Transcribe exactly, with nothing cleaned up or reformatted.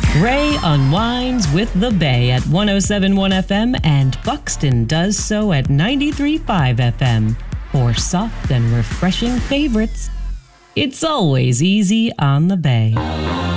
Ray unwinds with the Bay at one oh seven point one F M, and Buxton does so at ninety-three point five F M. For soft and refreshing favorites, it's always easy on the Bay.